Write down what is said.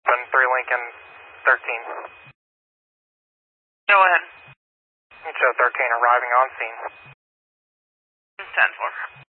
3 Lincoln 13. Go ahead. Show 13 arriving on scene. 10-4.